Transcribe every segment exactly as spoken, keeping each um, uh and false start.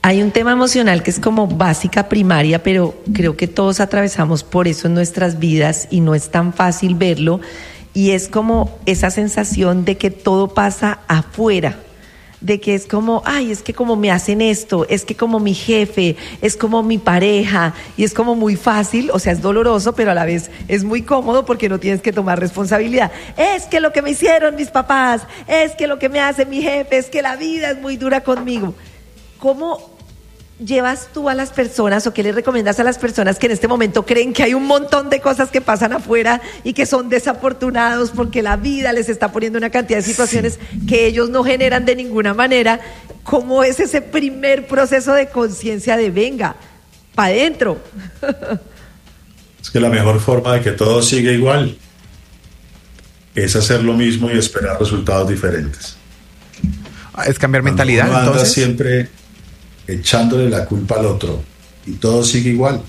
Hay un tema emocional que es como básica, primaria, pero creo que todos atravesamos por eso en nuestras vidas y no es tan fácil verlo, y es como esa sensación de que todo pasa afuera, de que es como, ay, es que como me hacen esto, es que como mi jefe, es como mi pareja, y es como muy fácil, o sea, es doloroso, pero a la vez es muy cómodo porque no tienes que tomar responsabilidad. Es que lo que me hicieron mis papás, es que lo que me hace mi jefe, es que la vida es muy dura conmigo. ¿Cómo llevas tú a las personas o qué les recomiendas a las personas que en este momento creen que hay un montón de cosas que pasan afuera y que son desafortunados porque la vida les está poniendo una cantidad de situaciones sí. que ellos no generan de ninguna manera? ¿Cómo es ese primer proceso de conciencia de venga, para adentro? Es que la mejor forma de que todo siga igual es hacer lo mismo y esperar resultados diferentes. Es cambiar Cuando mentalidad, uno anda entonces. siempre echándole la culpa al otro y todo sigue igual.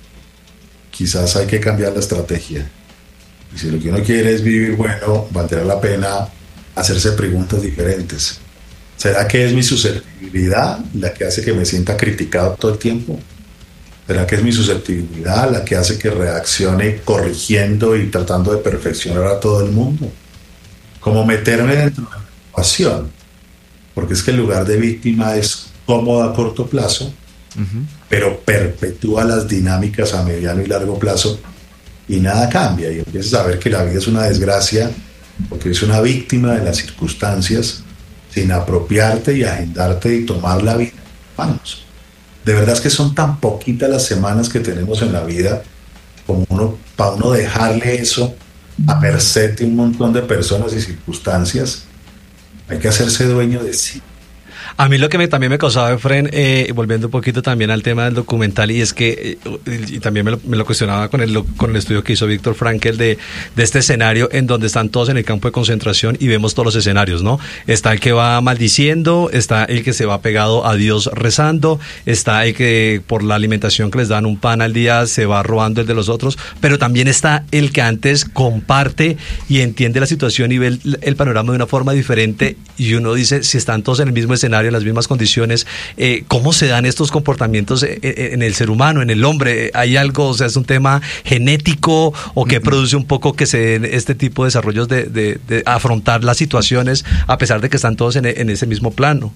Quizás hay que cambiar la estrategia. Y si lo que uno quiere es vivir bueno, valdrá la pena hacerse preguntas diferentes. ¿Será que es mi susceptibilidad la que hace que me sienta criticado todo el tiempo? ¿Será que es mi susceptibilidad la que hace que reaccione corrigiendo y tratando de perfeccionar a todo el mundo? Como meterme dentro de la ecuación, porque es que el lugar de víctima es cómodo a corto plazo, uh-huh. pero perpetúa las dinámicas a mediano y largo plazo y nada cambia, y empiezas a ver que la vida es una desgracia porque es una víctima de las circunstancias sin apropiarte y agendarte y tomar la vida en manos. De verdad es que son tan poquitas las semanas que tenemos en la vida como uno, para uno dejarle eso a merced de un montón de personas y circunstancias. Hay que hacerse dueño de sí. A mí lo que me, también me causaba, Efren, eh, volviendo un poquito también al tema del documental, y es que, eh, y también me lo, me lo cuestionaba con el, con el estudio que hizo Víctor Frankl de, de este escenario en donde están todos en el campo de concentración y vemos todos los escenarios, ¿no? Está el que va maldiciendo, está el que se va pegado a Dios rezando, está el que por la alimentación que les dan un pan al día se va robando el de los otros, pero también está el que antes comparte y entiende la situación y ve el, el panorama de una forma diferente, y uno dice, si están todos en el mismo escenario, en las mismas condiciones, eh, ¿cómo se dan estos comportamientos en, en el ser humano, en el hombre? ¿Hay algo, o sea, es un tema genético o que uh-huh. produce un poco que se den este tipo de desarrollos de, de, de afrontar las situaciones a pesar de que están todos en, en ese mismo plano?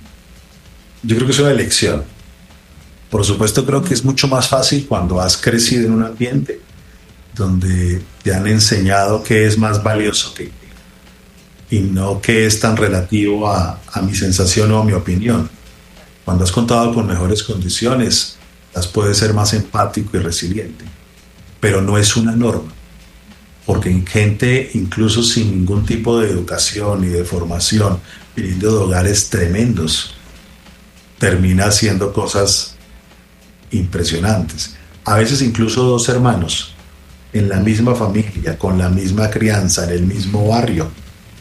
Yo creo que es una elección. Por supuesto, creo que es mucho más fácil cuando has crecido en un ambiente donde te han enseñado qué es más valioso que y no que es tan relativo a, a mi sensación o a mi opinión. Cuando has contado con mejores condiciones, las puedes ser más empático y resiliente, pero no es una norma, porque en gente incluso sin ningún tipo de educación y de formación, viniendo de hogares tremendos, termina haciendo cosas impresionantes. A veces incluso dos hermanos en la misma familia, con la misma crianza, en el mismo barrio,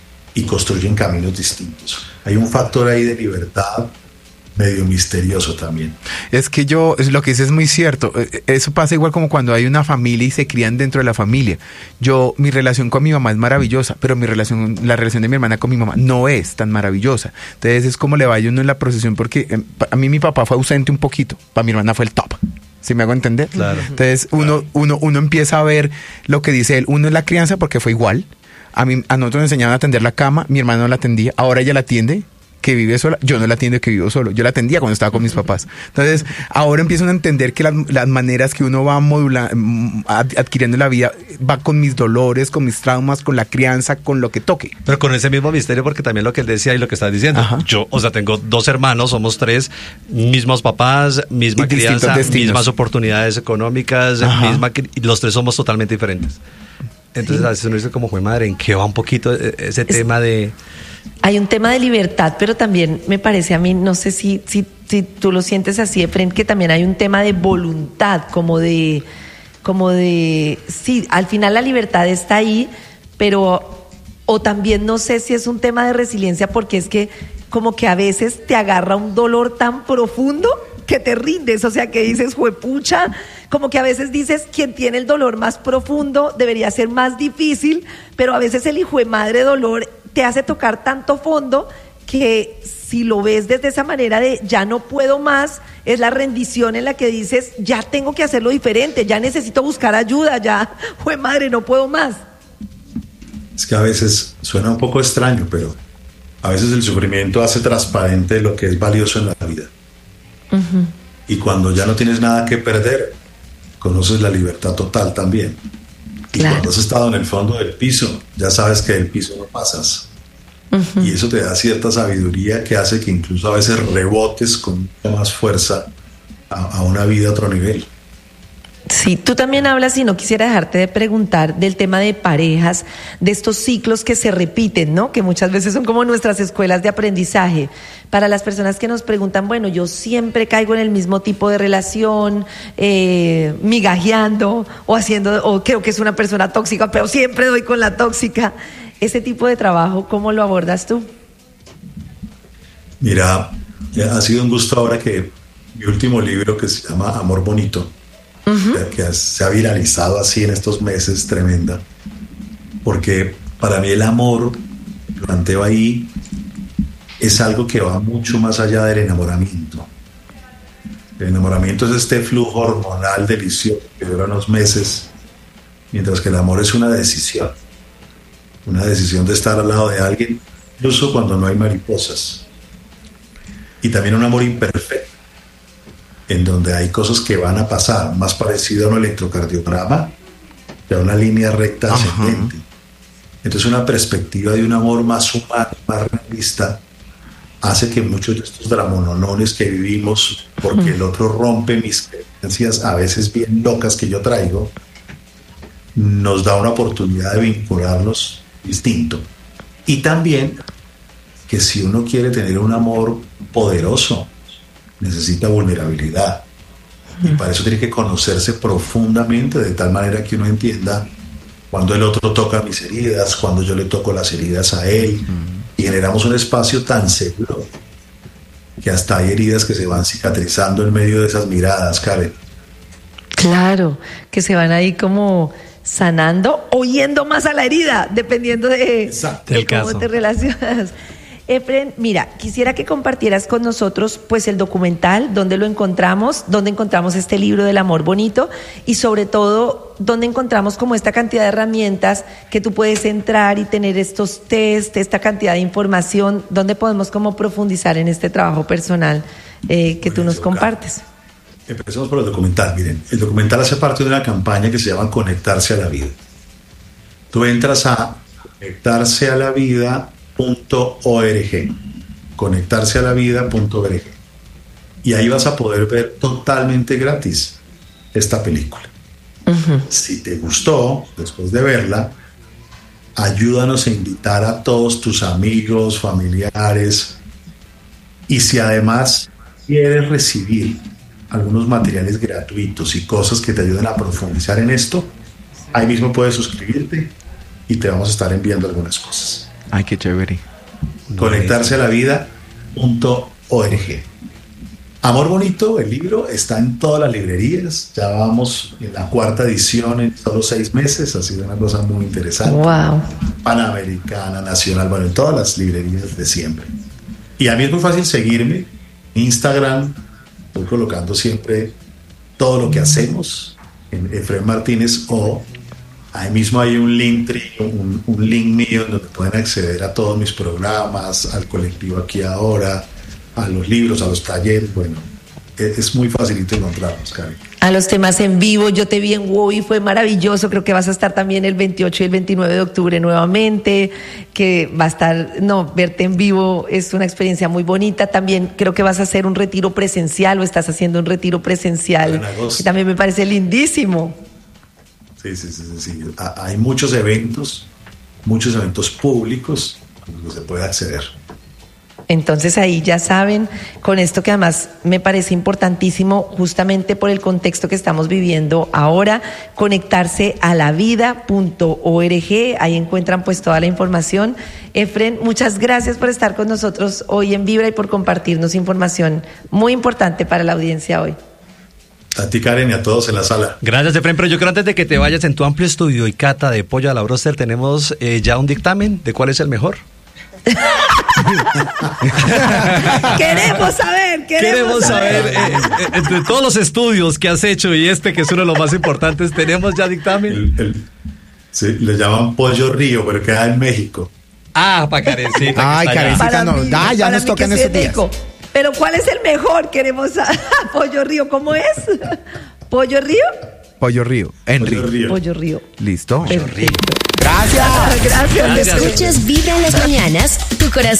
y construyen caminos distintos. Hay un factor ahí de libertad medio misterioso también. Es que yo, es lo que dices es muy cierto. Eso pasa igual como cuando hay una familia y se crían dentro de la familia. Yo, mi relación con mi mamá es maravillosa, pero mi relación, la relación de mi hermana con mi mamá no es tan maravillosa. Entonces es como le vaya uno en la procesión, porque eh, a mí mi papá fue ausente un poquito, para mi hermana fue el top. ¿Sí me hago entender? Claro. Entonces uno, uno, uno empieza a ver lo que dice él. Uno es la crianza porque fue igual. A mí, a nosotros nos enseñaban a atender la cama, mi hermana no la atendía, ahora ella la atiende, que vive sola, yo no la atiendo, que vivo solo, yo la atendía cuando estaba con mis papás. Entonces, ahora empiezo a entender que las, las maneras que uno va modulando, adquiriendo la vida, va con mis dolores, con mis traumas, con la crianza, con lo que toque. Pero con ese mismo misterio, porque también lo que él decía y lo que estás diciendo, Ajá. yo, o sea, tengo dos hermanos, somos tres, mismos papás, misma y crianza, mismas oportunidades económicas, Ajá. misma, y los tres somos totalmente diferentes. Entonces sí. a veces uno dice como, fue madre, ¿en qué va un poquito ese es, tema de...? Hay un tema de libertad, pero también me parece a mí, no sé si, si, si tú lo sientes así de frente, que también hay un tema de voluntad, como de, como de, sí, al final la libertad está ahí, pero, o también no sé si es un tema de resiliencia, porque es que como que a veces te agarra un dolor tan profundo que te rindes, o sea que dices, juepucha, como que a veces dices, quien tiene el dolor más profundo debería ser más difícil, pero a veces el hijo de madre dolor te hace tocar tanto fondo que si lo ves desde esa manera de ya no puedo más, es la rendición en la que dices, ya tengo que hacerlo diferente, ya necesito buscar ayuda, ya, jue madre, no puedo más. Es que a veces suena un poco extraño, pero a veces el sufrimiento hace transparente lo que es valioso en la vida. Uh-huh. Y cuando ya no tienes nada que perder, conoces la libertad total también. Y claro, cuando has estado en el fondo del piso, ya sabes que del piso no pasas. Uh-huh. Y eso te da cierta sabiduría que hace que incluso a veces rebotes con mucha más fuerza a, a una vida a otro nivel. Sí, tú también hablas, y no quisiera dejarte de preguntar, del tema de parejas, de estos ciclos que se repiten, ¿no? Que muchas veces son como nuestras escuelas de aprendizaje. Para las personas que nos preguntan, bueno, yo siempre caigo en el mismo tipo de relación, eh, migajeando o haciendo, o creo que es una persona tóxica, pero siempre doy con la tóxica. Ese tipo de trabajo, ¿cómo lo abordas tú? Mira, ha sido un gusto ahora que mi último libro, que se llama Amor Bonito, uh-huh, que se ha viralizado así en estos meses, tremenda, porque para mí el amor, lo planteo ahí, es algo que va mucho más allá del enamoramiento. El enamoramiento es este flujo hormonal delicioso que dura unos meses, mientras que el amor es una decisión, una decisión de estar al lado de alguien, incluso cuando no hay mariposas. Y también un amor imperfecto, en donde hay cosas que van a pasar, más parecido a un electrocardiograma que a una línea recta ascendente. Entonces una perspectiva de un amor más humano, más realista, hace que muchos de estos dramononones que vivimos, porque el otro rompe mis creencias a veces bien locas que yo traigo, nos da una oportunidad de vincularnos distinto. Y también que si uno quiere tener un amor poderoso, necesita vulnerabilidad, y para eso tiene que conocerse profundamente, de tal manera que uno entienda cuando el otro toca mis heridas, cuando yo le toco las heridas a él, y generamos un espacio tan seguro que hasta hay heridas que se van cicatrizando en medio de esas miradas, Karen. Claro, que se van ahí como sanando o yendo más a la herida, dependiendo de, Exacto, de el cómo caso. te relacionas. Efren, mira, quisiera que compartieras con nosotros pues el documental, dónde lo encontramos, dónde encontramos este libro del amor bonito, y sobre todo dónde encontramos como esta cantidad de herramientas que tú puedes entrar y tener estos test, esta cantidad de información, dónde podemos como profundizar en este trabajo personal eh, que tú nos compartes. Empecemos por el documental. Miren, el documental hace parte de una campaña que se llama Conectarse a la Vida. Tú entras a conectarse a la vida punto org, conectarse a la vida punto org, y ahí vas a poder ver totalmente gratis esta película. Uh-huh. Si te gustó, después de verla, ayúdanos a invitar a todos tus amigos, familiares, y si además quieres recibir algunos materiales gratuitos y cosas que te ayuden a profundizar en esto, ahí mismo puedes suscribirte y te vamos a estar enviando algunas cosas. Ay, qué chévere. Conectarse a la vida punto org. Amor Bonito, el libro, está en todas las librerías. Ya vamos en la cuarta edición en solo seis meses. Ha sido una cosa muy interesante. Wow. Panamericana, Nacional, bueno, en todas las librerías de siempre. Y a mí es muy fácil seguirme. Instagram, estoy colocando siempre todo lo que hacemos en Efren Martínez, o ahí mismo hay un link, un, un link mío donde pueden acceder a todos mis programas, al colectivo Aquí Ahora, a los libros, a los talleres. Bueno, es, es muy facilito encontrarnos, Karen. A los temas en vivo, yo te vi en WOW y fue maravilloso. Creo que vas a estar también el veintiocho y el veintinueve de octubre nuevamente, que va a estar, no, verte en vivo es una experiencia muy bonita. También creo que vas a hacer un retiro presencial, o estás haciendo un retiro presencial, que también me parece lindísimo. Sí, sí, sí, sí, sí. Hay muchos eventos, muchos eventos públicos a los que se puede acceder. Entonces ahí ya saben, con esto que además me parece importantísimo justamente por el contexto que estamos viviendo ahora, conectarse a la vida punto org, ahí encuentran pues toda la información. Efren, muchas gracias por estar con nosotros hoy en Vibra y por compartirnos información muy importante para la audiencia hoy. A ti, Karen, y a todos en la sala. Gracias, Efren, pero yo creo antes de que te vayas, en tu amplio estudio y cata de pollo a la broster tenemos eh, ya un dictamen de cuál es el mejor. Queremos saber, queremos, Queremos saber, saber. eh, eh, entre todos los estudios que has hecho y este que es uno de los más importantes, ¿tenemos ya dictamen? El- el- sí, le llaman pollo río, pero queda en México. Ah, para Karencita. Ay, que está allá. Karencita. no, da, ya para nos mí toca que en sí estos es días. rico. Pero ¿cuál es el mejor? Queremos saber. Pollo Río, ¿cómo es? ¿Pollo Río? Pollo Río. Pollo Henry. río. Pollo Río. Listo. Perfecto. Gracias. Gracias. Gracias. Escuchas Vibra en las mañanas, tu corazón